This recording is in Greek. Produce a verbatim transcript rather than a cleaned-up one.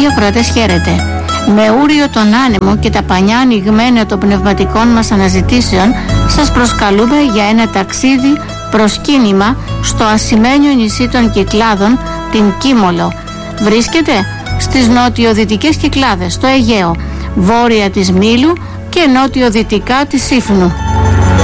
Αγαπητοί ακροατές, χαίρετε. Με ούριο τον άνεμο και τα πανιά ανοιγμένα των πνευματικών μας αναζητήσεων, σας προσκαλούμε για ένα ταξίδι προσκύνημα στο ασημένιο νησί των Κυκλάδων, την Κίμολο. Βρίσκεται στις νότιο-δυτικές Κυκλάδες, στο Αιγαίο, βόρεια της Μήλου και νότιο-δυτικά της Σύφνου.